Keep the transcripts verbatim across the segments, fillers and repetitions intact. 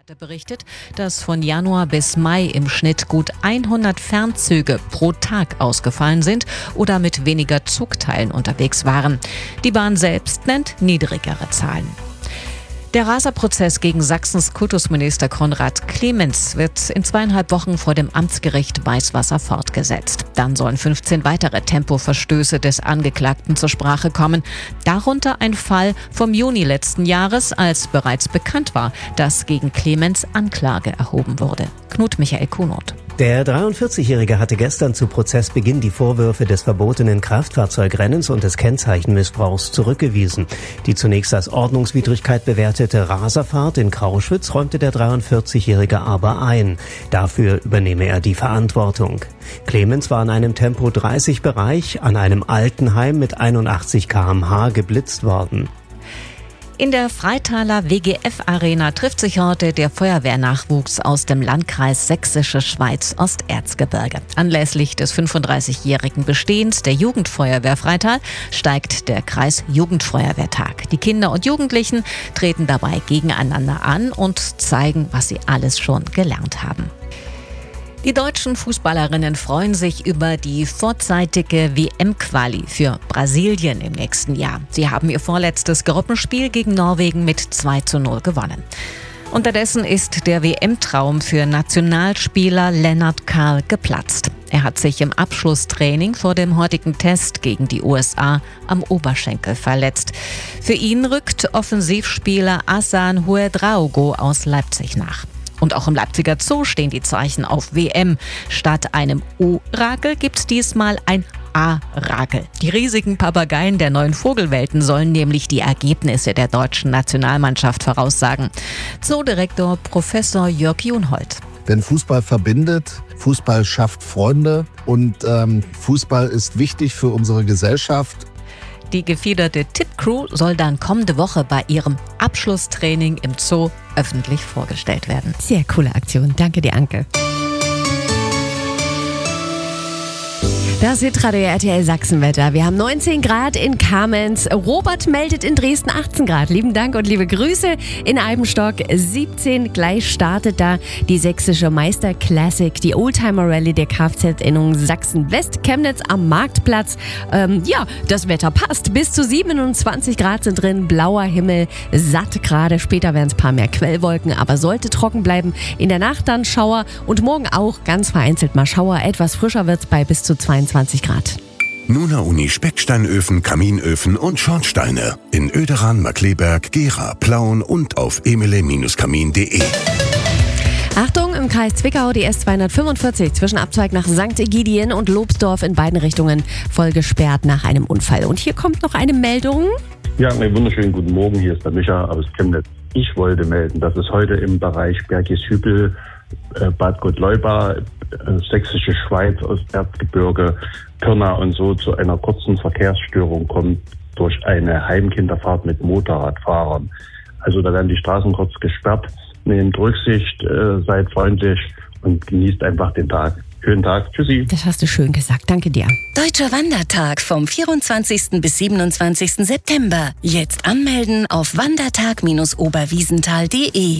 Hatte berichtet, dass von Januar bis Mai im Schnitt gut hundert Fernzüge pro Tag ausgefallen sind oder mit weniger Zugteilen unterwegs waren. Die Bahn selbst nennt niedrigere Zahlen. Der Raserprozess gegen Sachsens Kultusminister Konrad Clemens wird in zweieinhalb Wochen vor dem Amtsgericht Weißwasser fortgesetzt. Dann sollen fünfzehn weitere Tempoverstöße des Angeklagten zur Sprache kommen. Darunter ein Fall vom Juni letzten Jahres, als bereits bekannt war, dass gegen Clemens Anklage erhoben wurde. Knut Michael Kunert. Der dreiundvierzigjährige hatte gestern zu Prozessbeginn die Vorwürfe des verbotenen Kraftfahrzeugrennens und des Kennzeichenmissbrauchs zurückgewiesen. Die zunächst als Ordnungswidrigkeit bewertete Raserfahrt in Krauschwitz räumte der dreiundvierzigjährige aber ein. Dafür übernehme er die Verantwortung. Clemens war in einem Tempo dreißig Bereich an einem Altenheim mit einundachtzig Kilometer pro Stunde geblitzt worden. In der Freitaler W G F-Arena trifft sich heute der Feuerwehrnachwuchs aus dem Landkreis Sächsische Schweiz Osterzgebirge. Anlässlich des fünfunddreißigjährigen Bestehens der Jugendfeuerwehr Freital steigt der Kreis Jugendfeuerwehrtag. Die Kinder und Jugendlichen treten dabei gegeneinander an und zeigen, was sie alles schon gelernt haben. Die deutschen Fußballerinnen freuen sich über die vorzeitige W M-Quali für Brasilien im nächsten Jahr. Sie haben ihr vorletztes Gruppenspiel gegen Norwegen mit zwei zu null gewonnen. Unterdessen ist der W M-Traum für Nationalspieler Lennart Karl geplatzt. Er hat sich im Abschlusstraining vor dem heutigen Test gegen die U S A am Oberschenkel verletzt. Für ihn rückt Offensivspieler Asan Huedraogo aus Leipzig nach. Und auch im Leipziger Zoo stehen die Zeichen auf W M. Statt einem O-Rakel gibt's diesmal ein A-Rakel. Die riesigen Papageien der neuen Vogelwelten sollen nämlich die Ergebnisse der deutschen Nationalmannschaft voraussagen. Zoodirektor Professor Jörg Junhold. Denn Fußball verbindet, Fußball schafft Freunde und ähm, Fußball ist wichtig für unsere Gesellschaft. Die gefiederte Tip-Crew soll dann kommende Woche bei ihrem Abschlusstraining im Zoo öffentlich vorgestellt werden. Sehr coole Aktion. Danke dir, Anke. Das Hitradio R T L Sachsenwetter. Wir haben neunzehn Grad in Kamenz. Robert meldet in Dresden achtzehn Grad. Lieben Dank und liebe Grüße. In Eibenstock siebzehn. Gleich startet da die sächsische Meister Classic, die Oldtimer Rallye der Kfz-Innung Sachsen-West. Chemnitz am Marktplatz. Ähm, ja, das Wetter passt. Bis zu siebenundzwanzig Grad sind drin. Blauer Himmel, satt gerade. Später werden es ein paar mehr Quellwolken, aber sollte trocken bleiben. In der Nacht dann Schauer und morgen auch ganz vereinzelt mal Schauer. Etwas frischer wird es bei bis zu zweiundzwanzig Grad. Nuna Uni Specksteinöfen, Kaminöfen und Schornsteine. In Oederan, Markleberg, Gera, Plauen und auf emile Kamin punkt de. Achtung, im Kreis Zwickau die S zweihundertfünfundvierzig zwischen Abzweig nach Sankt Egidien und Lobsdorf in beiden Richtungen voll gesperrt nach einem Unfall. Und hier kommt noch eine Meldung. Ja, einen wunderschönen guten Morgen. Hier ist der Micha aus Chemnitz. Ich wollte melden, dass es heute im Bereich Bergisch-Hüppel, Bad Gottleuba, Sächsische Schweiz, Osterzgebirge, Pirna und so zu einer kurzen Verkehrsstörung kommt durch eine Heimkinderfahrt mit Motorradfahrern. Also da werden die Straßen kurz gesperrt. Nehmt Rücksicht, äh, seid freundlich und genießt einfach den Tag. Schönen Tag. Tschüssi. Das hast du schön gesagt. Danke dir. Deutscher Wandertag vom vierundzwanzigsten bis siebenundzwanzigsten September. Jetzt anmelden auf wandertag Bindestrich oberwiesenthal punkt de.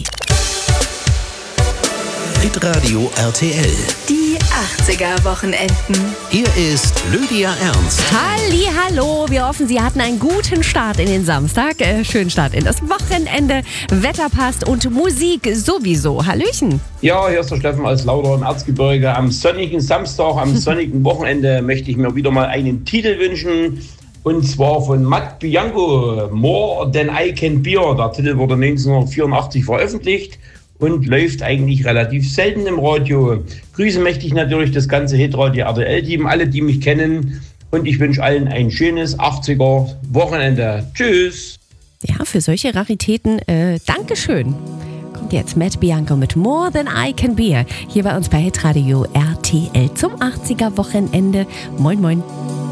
Hitradio R T L. Die achtziger-Wochenenden. Hier ist Lydia Ernst. Hallihallo, wir hoffen, Sie hatten einen guten Start in den Samstag. Äh, schönen Start in das Wochenende. Wetter passt und Musik sowieso. Hallöchen. Ja, hier ist der Steffen aus Lauter im Erzgebirge. Am sonnigen Samstag, am sonnigen Wochenende möchte ich mir wieder mal einen Titel wünschen. Und zwar von Matt Bianco, More Than I Can Bear. Der Titel wurde neunzehnhundertvierundachtzig veröffentlicht und läuft eigentlich relativ selten im Radio. Grüße möchte ich natürlich das ganze Hitradio R T L-Team, alle, die mich kennen. Und ich wünsche allen ein schönes achtziger-Wochenende. Tschüss. Ja, für solche Raritäten, äh, Dankeschön. Kommt jetzt Matt Bianco mit More Than I Can Bear. Hier bei uns bei Hitradio R T L zum achtziger-Wochenende. Moin, moin.